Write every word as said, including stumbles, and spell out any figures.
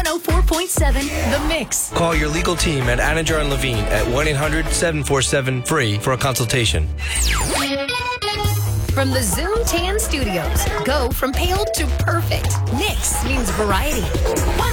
oh four point seven The Mix. Call your legal team at Anninger and Levine at one eight hundred seven four seven free for a consultation. From the Zoom Tan Studios, go from pale to perfect. Mix means variety.